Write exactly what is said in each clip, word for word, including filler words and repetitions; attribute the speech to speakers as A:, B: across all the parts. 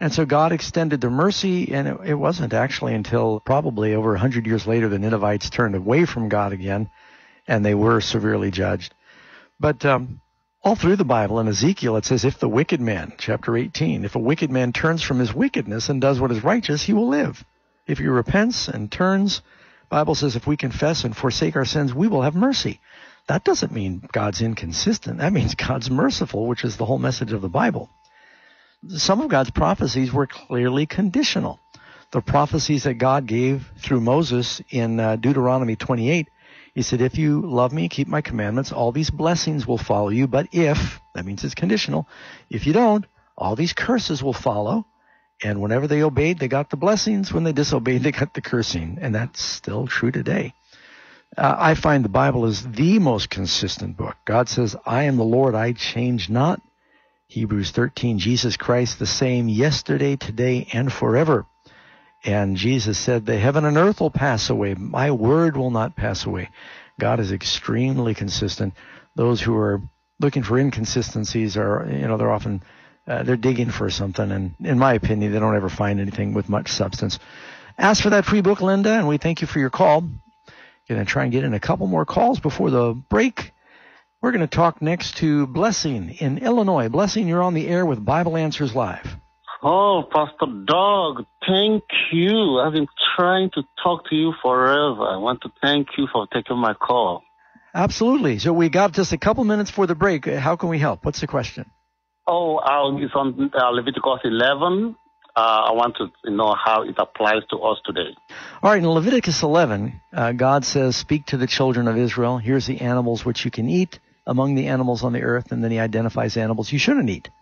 A: And so God extended the mercy, and it, it wasn't actually until probably over one hundred years later the Ninevites turned away from God again, and they were severely judged. But um, all through the Bible, in Ezekiel, it says, if the wicked man, chapter eighteen, if a wicked man turns from his wickedness and does what is righteous, he will live. If he repents and turns, Bible says if we confess and forsake our sins, we will have mercy. That doesn't mean God's inconsistent. That means God's merciful, which is the whole message of the Bible. Some of God's prophecies were clearly conditional. The prophecies that God gave through Moses in uh, Deuteronomy twenty-eight, he said, if you love me, keep my commandments, all these blessings will follow you. But if, that means it's conditional, if you don't, all these curses will follow. And whenever they obeyed, they got the blessings. When they disobeyed, they got the cursing. And that's still true today. Uh, I find the Bible is the most consistent book. God says, I am the Lord, I change not. Hebrews thirteen, Jesus Christ the same yesterday, today, and forever. And Jesus said, the heaven and earth will pass away. My word will not pass away. God is extremely consistent. Those who are looking for inconsistencies are, you know, they're often, uh, they're digging for something. And in my opinion, they don't ever find anything with much substance. Ask for that free book, Linda, and we thank you for your call. Going to try and get in a couple more calls before the break. We're going to talk next to Blessing in Illinois. Blessing, you're on the air with Bible Answers Live.
B: Oh, Pastor Doug, thank you. I've been trying to talk to you forever. I want to thank you for taking my call.
A: Absolutely. So we got just a couple minutes for the break. How can we help? What's the question?
B: Oh, uh, it's on uh, Leviticus eleven. Uh, I want to know how it applies to us today.
A: All right, in Leviticus eleven, uh, God says, speak to the children of Israel. Here's the animals which you can eat among the animals on the earth, and then he identifies animals you shouldn't eat.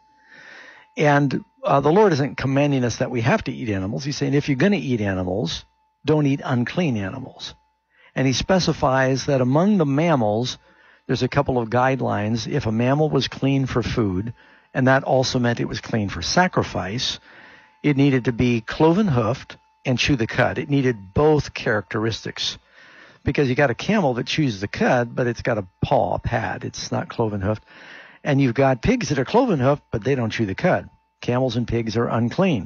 A: And uh, the Lord isn't commanding us that we have to eat animals. He's saying if you're going to eat animals, don't eat unclean animals. And he specifies that among the mammals, there's a couple of guidelines. If a mammal was clean for food, and that also meant it was clean for sacrifice, it needed to be cloven-hoofed and chew the cud. It needed both characteristics. Because you got a camel that chews the cud, but it's got a paw, a pad. It's not cloven-hoofed. And you've got pigs that are cloven-hoofed, but they don't chew the cud. Camels and pigs are unclean.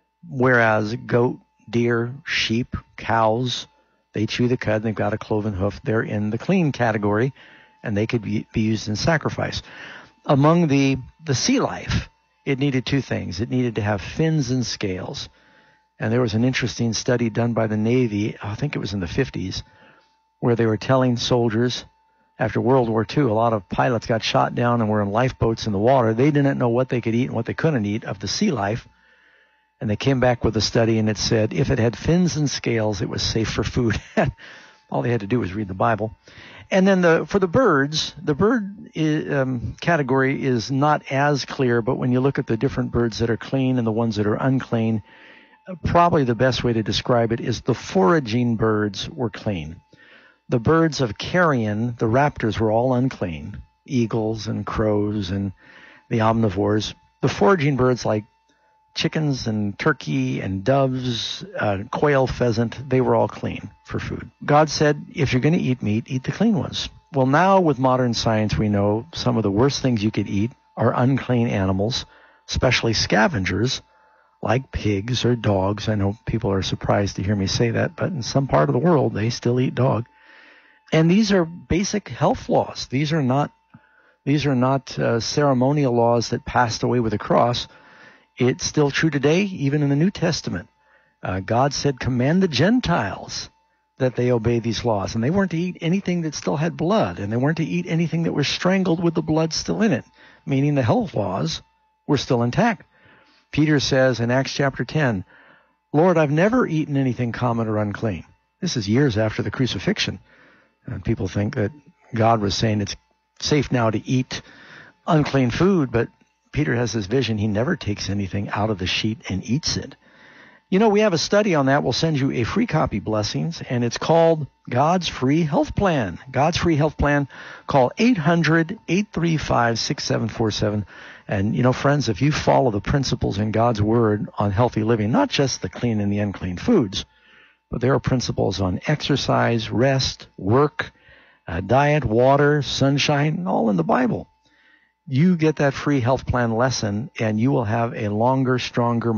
A: Whereas goat, deer, sheep, cows, they chew the cud and they've got a cloven hoof. They're in the clean category, and they could be, be used in sacrifice. Among the, the sea life, it needed two things. It needed to have fins and scales. And there was an interesting study done by the Navy, I think it was in the fifties, where they were telling soldiers, after World War Two, a lot of pilots got shot down and were in lifeboats in the water. They didn't know what they could eat and what they couldn't eat of the sea life. And they came back with a study, and it said if it had fins and scales, it was safe for food. All they had to do was read the Bible. And then the for the birds, the bird is, um, category is not as clear, but when you look at the different birds that are clean and the ones that are unclean, uh, probably the best way to describe it is the foraging birds were clean. The birds of carrion, the raptors, were all unclean, eagles and crows and the omnivores. The foraging birds like chickens and turkey and doves, uh, quail, pheasant, they were all clean for food. God said, if you're going to eat meat, eat the clean ones. Well, now with modern science, we know some of the worst things you could eat are unclean animals, especially scavengers like pigs or dogs. I know people are surprised to hear me say that, but in some part of the world, they still eat dog. And these are basic health laws. These are not, these are not uh, ceremonial laws that passed away with the cross. It's still true today, even in the New Testament. Uh, God said, command the Gentiles that they obey these laws. And they weren't to eat anything that still had blood, and they weren't to eat anything that was strangled with the blood still in it, meaning the health laws were still intact. Peter says in Acts chapter ten, Lord, I've never eaten anything common or unclean. This is years after the crucifixion. And people think that God was saying it's safe now to eat unclean food, but Peter has this vision. He never takes anything out of the sheet and eats it. You know, we have a study on that. We'll send you a free copy, Blessings, and it's called God's Free Health Plan. God's Free Health Plan. Call eight hundred, eight three five, six seven four seven. And, you know, friends, if you follow the principles in God's Word on healthy living, not just the clean and the unclean foods, but there are principles on exercise, rest, work, uh, diet, water, sunshine, all in the Bible. You get that free health plan lesson, and you will have a longer, stronger,